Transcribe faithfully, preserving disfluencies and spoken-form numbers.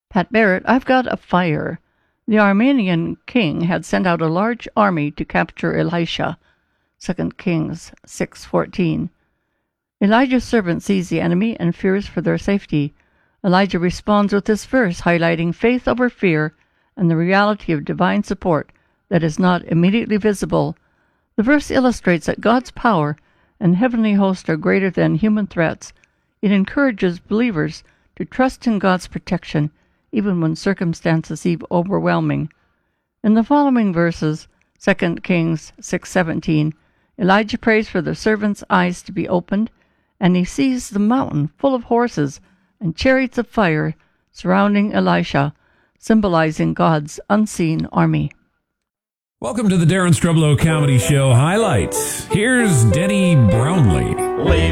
Pat Barrett, I've got a fire. The Aramean king had sent out a large army to capture Elisha. Second Kings six fourteen. Elijah's servant sees the enemy and fears for their safety. Elijah responds with this verse, highlighting faith over fear and the reality of divine support that is not immediately visible. The verse illustrates that God's power and heavenly host are greater than human threats. It encourages believers to trust in God's protection, even when circumstances seem overwhelming. In the following verses, Second Kings six seventeen, Elijah prays for the servant's eyes to be opened, and he sees the mountain full of horses and chariots of fire surrounding Elisha, symbolizing God's unseen army. Welcome to the Darren Strublow Comedy Show Highlights. Here's Denny Brownlee.